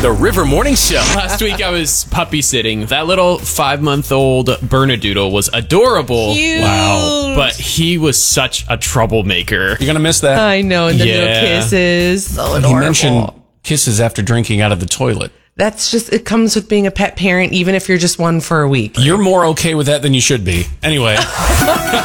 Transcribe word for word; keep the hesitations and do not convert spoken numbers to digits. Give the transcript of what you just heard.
The River Morning Show. Last week I was puppy sitting. That little five-month-old Bernedoodle was adorable. Cute. Wow. But he was such a troublemaker. You're going to miss that. I know, and the Yeah. little kisses. So He adorable. mentioned kisses after drinking out of the toilet. That's just, it comes with being a pet parent, even if you're just one for a week. You're more okay with that than you should be. Anyway.